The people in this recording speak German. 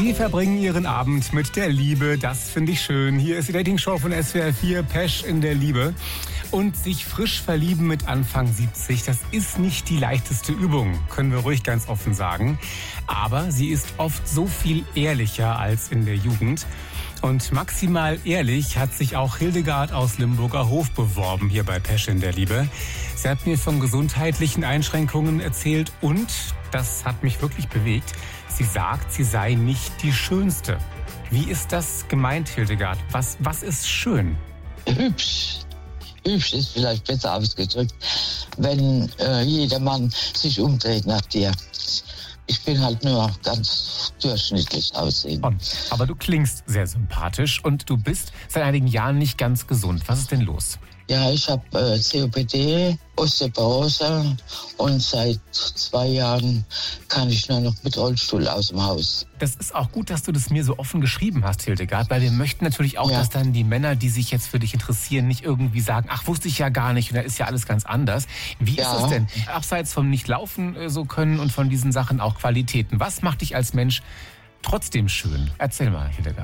Sie verbringen Ihren Abend mit der Liebe, das finde ich schön. Hier ist die Dating-Show von SWR 4, Pesch in der Liebe. Und sich frisch verlieben mit Anfang 70, das ist nicht die leichteste Übung, können wir ruhig ganz offen sagen. Aber sie ist oft so viel ehrlicher als in der Jugend. Und maximal ehrlich hat sich auch Hildegard aus Limburger Hof beworben hier bei Pesch in der Liebe. Sie hat mir von gesundheitlichen Einschränkungen erzählt und, das hat mich wirklich bewegt, sie sagt, sie sei nicht die Schönste. Wie ist das gemeint, Hildegard? Was ist schön? Hübsch. Hübsch ist vielleicht besser ausgedrückt, wenn jeder Mann sich umdreht nach dir. Ich bin halt nur ganz durchschnittlich aussehen. Aber du klingst sehr sympathisch und du bist seit einigen Jahren nicht ganz gesund. Was ist denn los? Ja, ich habe COPD, Osteoporose und seit 2 Jahren kann ich nur noch mit Rollstuhl aus dem Haus. Das ist auch gut, dass du das mir so offen geschrieben hast, Hildegard, weil wir möchten natürlich auch, dass dann die Männer, die sich jetzt für dich interessieren, nicht irgendwie sagen, ach, wusste ich ja gar nicht und da ist ja alles ganz anders. Wie ist es denn, abseits vom Nicht-Laufen so können und von diesen Sachen auch Qualitäten? Was macht dich als Mensch trotzdem schön? Erzähl mal, Hildegard.